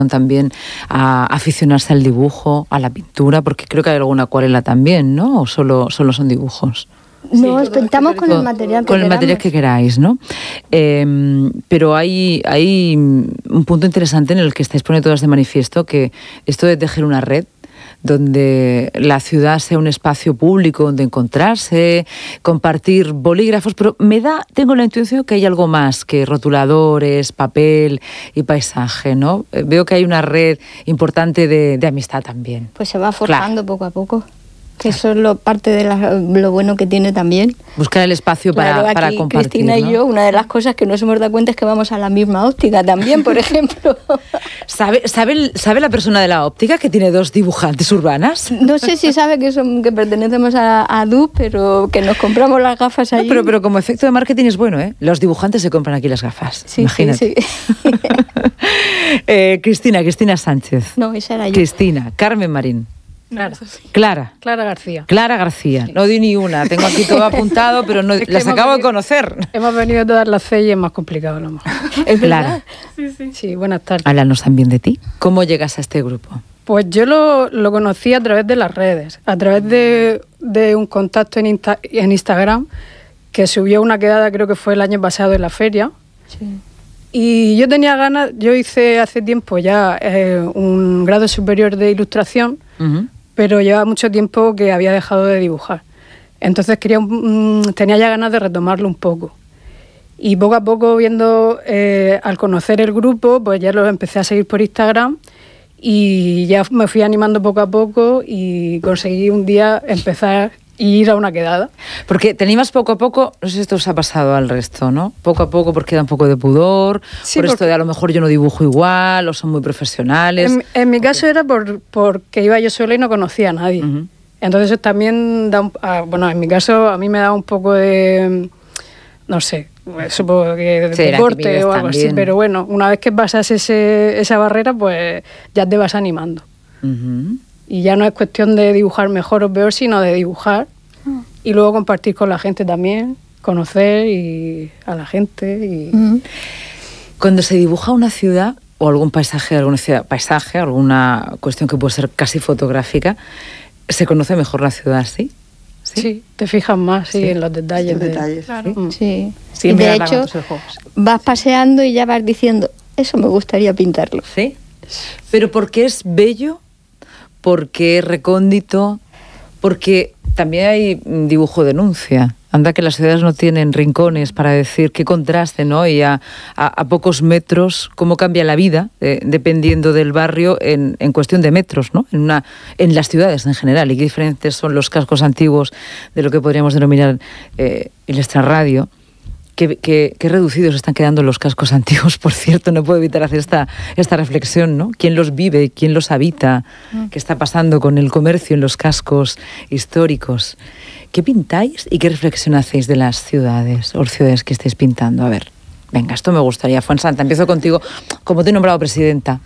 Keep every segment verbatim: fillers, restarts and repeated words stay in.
también a aficionarse al dibujo, a la pintura, porque creo que hay alguna acuarela también, ¿no? ¿O solo, solo son dibujos? No, sí, pintamos con el material que Con el queramos. material que queráis, ¿no? Eh, pero hay, hay un punto interesante en el que estáis poniendo todas de manifiesto, que esto de tejer una red donde la ciudad sea un espacio público donde encontrarse, compartir bolígrafos, pero me da, tengo la intuición que hay algo más que rotuladores, papel y paisaje, ¿no? Eh, veo que hay una red importante de, de amistad también. Pues se va forjando claro. poco a poco. Que eso es lo, parte de la, lo bueno que tiene también. Buscar el espacio para, claro, aquí, para compartir, Cristina, ¿no? y yo, una de las cosas que nos hemos dado cuenta es que vamos a la misma óptica también, por ejemplo. ¿Sabe, sabe, ¿Sabe la persona de la óptica que tiene dos dibujantes urbanas? No sé si sabe que, son, que pertenecemos a, a D U, pero que nos compramos las gafas allí. No, pero, pero como efecto de marketing es bueno, ¿eh? Los dibujantes se compran aquí las gafas. Sí, imagínate. sí, sí. eh, Cristina, Cristina Sánchez. No, esa era yo. Cristina, Carmen Marín. Clara. Clara. Clara García. Clara García. Sí. No di ni una. Tengo aquí todo apuntado, pero no, las acabo venido, de conocer. Hemos venido todas las C y es más complicado a lo mejor. ¿Es Clara? Sí, sí. Sí, buenas tardes. Háblanos también de ti. ¿Cómo llegas a este grupo? Pues yo lo, lo conocí a través de las redes, a través de, de un contacto en, Insta, en Instagram que subió una quedada, creo que fue el año pasado en la feria. Sí. Y yo tenía ganas, yo hice hace tiempo ya eh, un grado superior de ilustración, uh-huh. pero llevaba mucho tiempo que había dejado de dibujar. Entonces quería, mmm, tenía ya ganas de retomarlo un poco. Y poco a poco, viendo, eh, al conocer el grupo, pues ya lo empecé a seguir por Instagram y ya me fui animando poco a poco y conseguí un día empezar y ir a una quedada. Porque te animas poco a poco, no sé si esto os ha pasado al resto, ¿no? Poco a poco porque da un poco de pudor, sí, por esto de a lo mejor yo no dibujo igual, o son muy profesionales. En, en mi caso era por, porque iba yo sola y no conocía a nadie. Uh-huh. Entonces también da un, ah, bueno, en mi caso a mí me da un poco de, no sé, supongo que de sí, deporte o algo también. Así, pero bueno, una vez que pasas ese, esa barrera, pues ya te vas animando. Uh-huh. Y ya no es cuestión de dibujar mejor o peor, sino de dibujar uh-huh. y luego compartir con la gente también, conocer y a la gente. Y... Uh-huh. Cuando se dibuja una ciudad o algún paisaje, alguna ciudad, paisaje, alguna cuestión que puede ser casi fotográfica, se conoce mejor la ciudad, ¿sí? Sí, sí, te fijas más sí, sí. en los detalles. Los de... detalles, claro. Sí. sí. sí y de hecho, vas paseando y ya vas diciendo, eso me gustaría pintarlo. ¿Sí? Pero porque es bello, porque es recóndito, porque también hay dibujo denuncia. Anda que las ciudades no tienen rincones para decir qué contraste, ¿no? Y a, a, a pocos metros, cómo cambia la vida, eh, dependiendo del barrio, en, en cuestión de metros, ¿no? En, una, en las ciudades en general. Y qué diferentes son los cascos antiguos de lo que podríamos denominar eh, el extrarradio. Qué, qué, qué reducidos están quedando los cascos antiguos, por cierto. No puedo evitar hacer esta, esta reflexión, ¿no? ¿Quién los vive? ¿Quién los habita? Mm. ¿Qué está pasando con el comercio en los cascos históricos? ¿Qué pintáis y qué reflexión hacéis de las ciudades o ciudades que estáis pintando? A ver, venga, esto me gustaría. Fuensanta, empiezo contigo, como te he nombrado presidenta.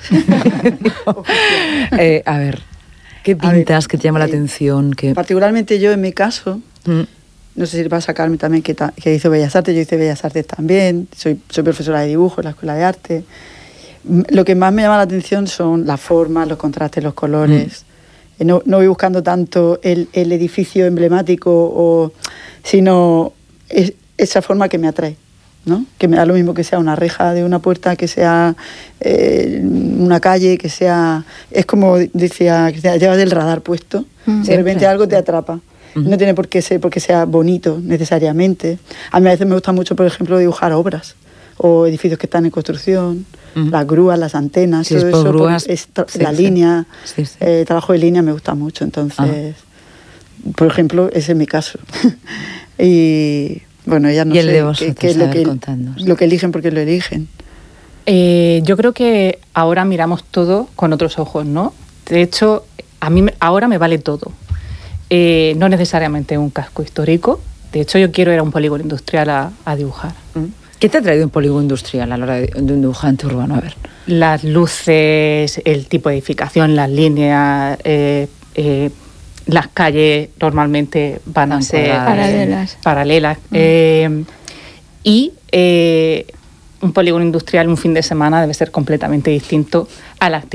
eh, a ver, ¿qué pintas? ¿Qué te llama eh, la atención? ¿Qué... Particularmente yo, en mi caso, mm. no sé si va a sacarme también que, ta, que hizo Bellas Artes, yo hice Bellas Artes también, soy, soy profesora de dibujo en la Escuela de Arte. Lo que más me llama la atención son las formas, los contrastes, los colores. Mm. No, no voy buscando tanto el, el edificio emblemático, o, sino es, esa forma que me atrae, ¿no? Que me da lo mismo que sea una reja de una puerta, que sea eh, una calle, que sea... Es como decía Cristina, llevas el radar puesto, mm, de repente sí, algo te atrapa. Uh-huh. No tiene por qué ser porque sea bonito necesariamente. A mí a veces me gusta mucho, por ejemplo, dibujar obras o edificios que están en construcción, uh-huh. las grúas, las antenas, sí, todo eso, grúas, es tra- sí, la sí. línea, sí, sí. Eh, trabajo de línea me gusta mucho, entonces, uh-huh. por ejemplo, ese es mi caso. Y bueno, ya no y el sé de vosotros, qué, qué es lo que, lo que eligen, porque lo eligen. Eh, yo creo que ahora miramos todo con otros ojos, ¿no? De hecho, a mí ahora me vale todo. Eh, no necesariamente un casco histórico. De hecho, yo quiero ir a un polígono industrial a, a dibujar. ¿Qué te ha traído un polígono industrial a la hora de, de un dibujante urbano? A ver. Las luces, el tipo de edificación, las líneas, eh, eh, las calles normalmente van a ser paralelas. paralelas. Mm. Eh, y eh, un polígono industrial un fin de semana debe ser completamente distinto a la actividad